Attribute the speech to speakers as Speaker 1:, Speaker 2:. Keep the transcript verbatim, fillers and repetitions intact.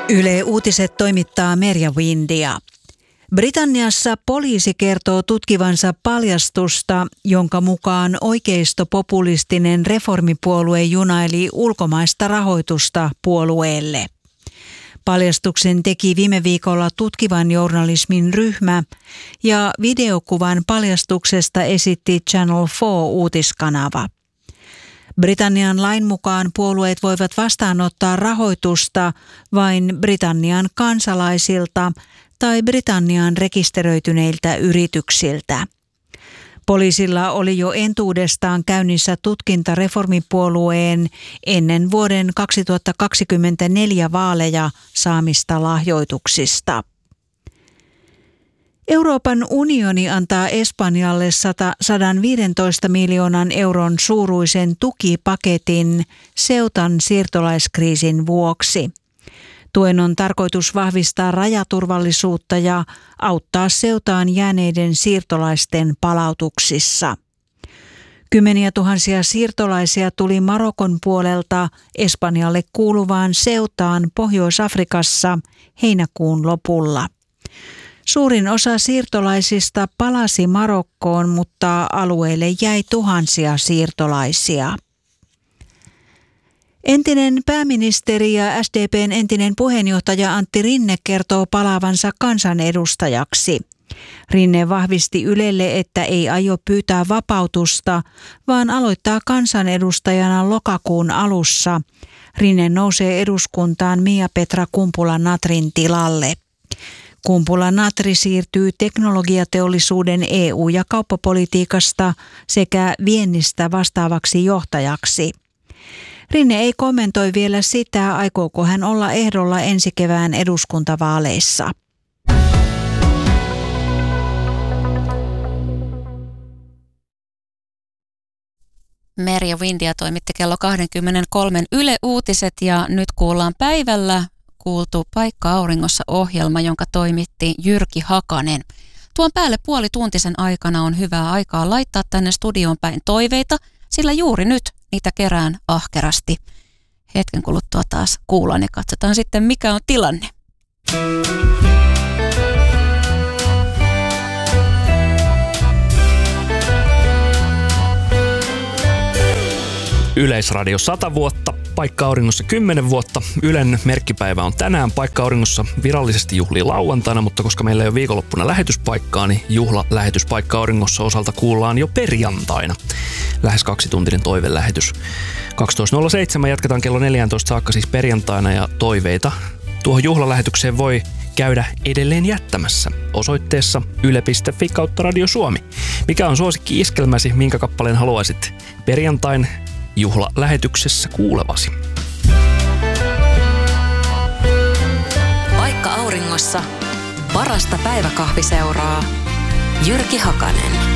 Speaker 1: Yle Uutiset toimittaa Merja Windia. Britanniassa poliisi kertoo tutkivansa paljastusta, jonka mukaan oikeistopopulistinen reformipuolue junaili ulkomaista rahoitusta puolueelle. Paljastuksen teki viime viikolla tutkivan journalismin ryhmä ja videokuvan paljastuksesta esitti Channel neljä uutiskanava. Britannian lain mukaan puolueet voivat vastaanottaa rahoitusta vain Britannian kansalaisilta tai Britanniaan rekisteröityneiltä yrityksiltä. Poliisilla oli jo entuudestaan käynnissä tutkinta reformipuolueen ennen vuoden kaksituhattakaksikymmentäneljä vaaleja saamista lahjoituksista. Euroopan unioni antaa Espanjalle sata viisitoista miljoonan euron suuruisen tukipaketin Ceutan siirtolaiskriisin vuoksi. Tuen on tarkoitus vahvistaa rajaturvallisuutta ja auttaa Ceutaan jääneiden siirtolaisten palautuksissa. Kymmeniä tuhansia siirtolaisia tuli Marokon puolelta Espanjalle kuuluvaan Ceutaan Pohjois-Afrikassa heinäkuun lopulla. Suurin osa siirtolaisista palasi Marokkoon, mutta alueelle jäi tuhansia siirtolaisia. Entinen pääministeri ja S D P:n entinen puheenjohtaja Antti Rinne kertoo palaavansa kansanedustajaksi. Rinne vahvisti Ylelle, että ei aio pyytää vapautusta, vaan aloittaa kansanedustajana lokakuun alussa. Rinne nousee eduskuntaan Mia-Petra Kumpula-Natrin tilalle. Kumpula-Natri siirtyy teknologiateollisuuden E U- ja kauppapolitiikasta sekä viennistä vastaavaksi johtajaksi. Rinne ei kommentoi vielä sitä, aikooko hän olla ehdolla ensi kevään eduskuntavaaleissa.
Speaker 2: Merja Windia toimitti kello kaksikymmentäkolme Yle Uutiset ja nyt kuullaan päivällä kuultu Paikka Auringossa -ohjelma, jonka toimitti Jyrki Hakanen. Tuon päälle puoli tuntisen aikana on hyvää aikaa laittaa tänne studioon päin toiveita, sillä juuri nyt niitä kerään ahkerasti. Hetken kuluttua taas kuullaan ja katsotaan sitten, mikä on tilanne.
Speaker 3: Yleisradio sata vuotta, Paikka Auringossa kymmenen vuotta. Ylen merkkipäivä on tänään. Paikka Auringossa virallisesti juhlii lauantaina, mutta koska meillä ei ole viikonloppuna lähetyspaikkaa, niin juhlalähetys Paikka Auringossa osalta kuullaan jo perjantaina. Lähes kaksituntinen toivelähetys. kaksitoista nolla seitsemän jatketaan kello neljätoista saakka siis perjantaina ja toiveita tuohon juhlalähetykseen voi käydä edelleen jättämässä osoitteessa yle piste fi kautta Radio Suomi. Mikä on suosikki-iskelmäsi, minkä kappaleen haluaisit perjantain juhlalähetyksessä kuulevasi?
Speaker 4: Paikka Auringossa parasta päiväkahviseuraa. Jyrki Hakanen.